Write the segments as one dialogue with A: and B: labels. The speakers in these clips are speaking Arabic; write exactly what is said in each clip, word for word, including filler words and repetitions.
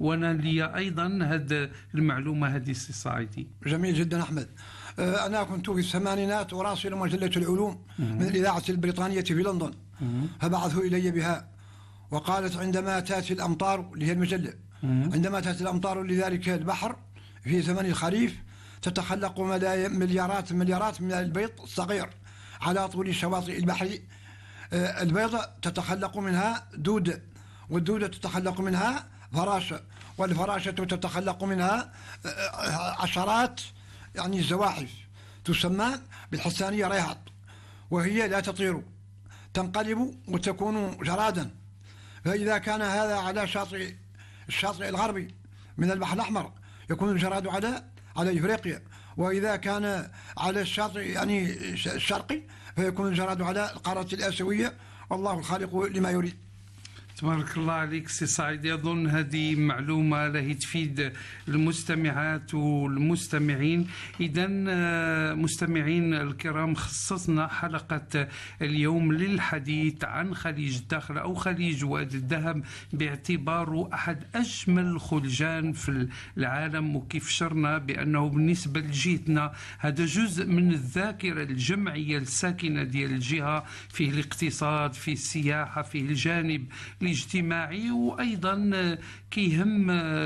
A: وانا لي ايضا هذه المعلومه هذه سي صايدي.
B: جميل جدا احمد. انا كنت في الثمانينات اراسل مجله العلوم من الاذاعه البريطانيه في لندن، فبعثوا الي بها وقالت عندما تاتي الامطار اللي هي المجله عندما تاتي الامطار لذلك البحر في زمن الخريف تتخلق مليارات مليارات من البيض الصغير على طول شواطئ البحر. البيضة تتخلق منها دودة، والدودة تتخلق منها فراشة، والفراشة تتخلق منها عشرات يعني الزواحف تسمى بالحسانية ريهط، وهي لا تطير، تنقلب وتكون جرادا. فإذا كان هذا على شاطئ الشاطئ الغربي من البحر الأحمر يكون الجراد على على إفريقيا، وإذا كان على الشاطئ يعني الشرقي فيكون الجراد على القارة الآسيوية، والله الخالق لما يريد.
A: تبارك الله عليك سي سعيد. يظن هذه معلومة له تفيد المستمعات والمستمعين. إذا مستمعين الكرام، خصصنا حلقة اليوم للحديث عن خليج الداخل أو خليج وادي الذهب باعتباره أحد أجمل الخلجان في العالم، وكيف شرنا بأنه بالنسبة لجهتنا هذا جزء من الذاكرة الجمعية الساكنة ديال الجهة، فيه الاقتصاد، فيه السياحة، فيه الجانب الاجتماعي، وأيضا كيهم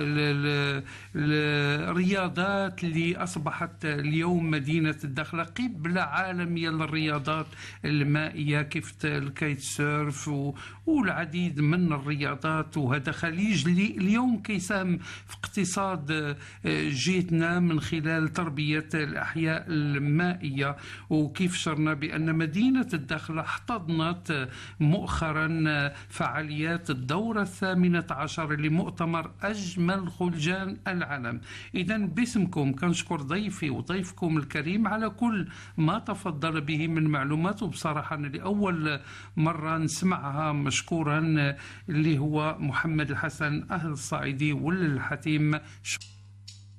A: الرياضات اللي أصبحت اليوم مدينة الداخلة قبلة عالمية للرياضات المائية كيف الكايت سيرف والعديد من الرياضات. وهذا خليج اللي اليوم كيساهم في اقتصاد جيتنا من خلال تربية الأحياء المائية. وكيف شرنا بأن مدينة الداخلة احتضنت مؤخرا فعاليات الدورة الثامنة عشر لمؤتمر أجمل خلجان العالم. إذا باسمكم كنشكر ضيفي وضيفكم الكريم على كل ما تفضل به من معلومات، وبصراحة لأول مرة نسمعها مشكورا، اللي هو محمد الحسن أهل الصعيدي والحتيم.